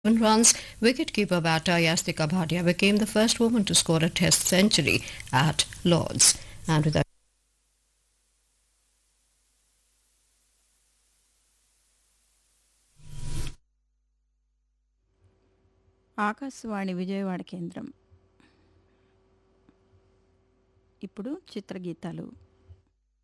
runs, wicketkeeper batter Yastika Bhatia became the first woman to score a test century at Lord's. And with Akashvani Vijayawada కేంద్రం. ఇప్పుడు చిత్రగీతాలు.